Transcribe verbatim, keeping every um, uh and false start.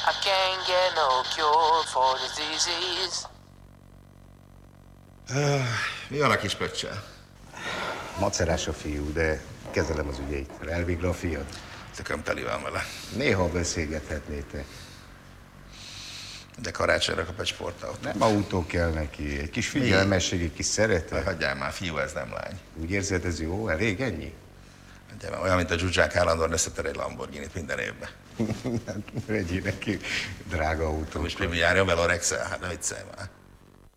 I can't get no cure for this disease. Uh, mi van a kis pöccsel? Macerás a fiú, de kezelem az ügyeit. Elvégre a fiad? Tököm teli van vele. Néha beszélgethetnétek. De karácsonyra kap egy sportautót. Nem autó kell neki, egy kis figyelmesség, egy kis szeretet. Hagyjál már, fiú, ez nem lány. Úgy érzed, ez jó? Elég ennyi? Hagyjál már, olyan, mint a Zsuzsák állandóan összeter egy Lamborghinit minden évben. Vegyél neki drága autó. Most mi járjon vele a Rexel? Hát ne viccelj már.